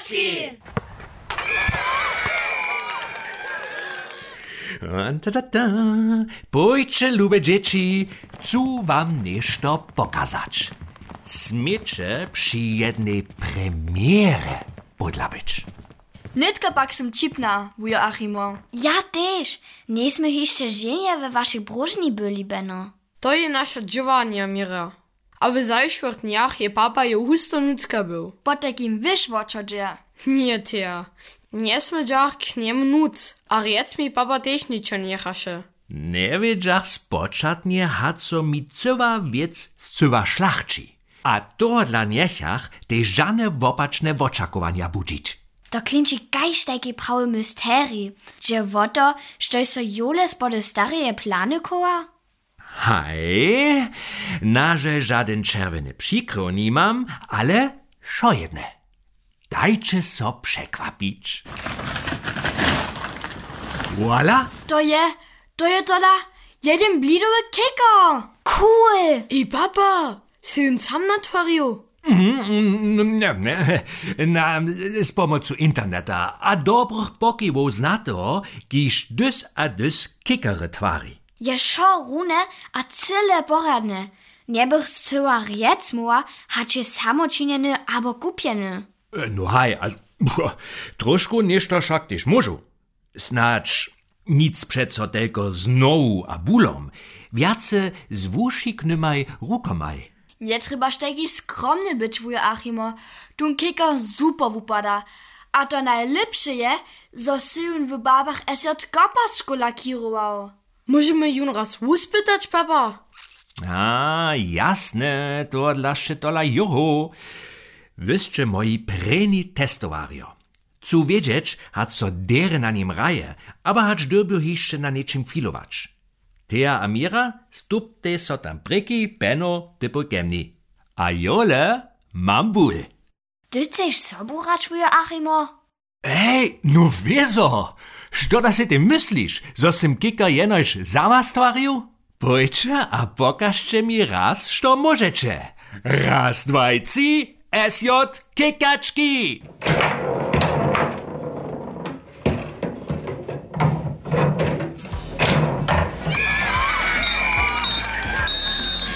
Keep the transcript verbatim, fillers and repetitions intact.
Kikaczki! Ta-ta-ta. Pójdźcie, lube dzieci, chcę wam nešto pokazać. Smiecie przy jednej premiere podla być. Nitka pak som čipna, wujo Achimo. Ja też. Nesmy jeszcze żenie we waszej brożni byli, Benno. To je nasza dżowania mira. A w zajszłych dniach je papa je husto nucka był. Po takim wyszwoczo dzieje. Nie teja. Nie sme dżach k niemu nuc. A riec mi papa też niczo nie chasze. Nie wiedziach spoczatnie hat so mi cywa wiec z cywa szlachci. A to dla niechach te żane wopaczne woczakowania budzić. To klinči kajž taki prawy mysteri, że woto, što so Jole spode stareje plany koła? Hej, naże żaden czerwony przykro nie mam, ale szo jedne. Dajcie so przekwapić. Voila! To je, to je toda jeden blidowy kika. Cool! I papa, si on sam natworił. Na, z pomocą interneta a dobrych pokiwów znato, kiż dys a dys kikere twari. Je šo rune a cyle poradne. Nie bych zcyła riec muła, hacie samočinjeny abo kupieny. No haj, a troszkę nieszto szak też możu. Snacz nic przeco tylko znowu a bulom. Wiace z wusziknymaj rukomaj. Nie trzeba taki skromny być, wujo Achimo. Tun kika super wupada. A to najlepsze je, zo si on w babach esjot kopaczku lakirował. Możemy jun raz uspytać, papa? A, jasne, to dla szczytola joho. Wyście moi preni testowario. Cu wiedzieć, hat so dere na nim raje, aber hat dyrbiu jeszcze na niczym filować. Tea Amira stupte so tam breki, Benno, typu gemni. A Jole mam ból. Ty chceš sobu rać, wujo Achimo? Ej, no wieso? Što da se ty myślisz, zo sim kika jenoś za was twarił? Pójdźcie a pokażcie mi raz, što możecie. Raz, dwaj, trzy, S J Kikaczki!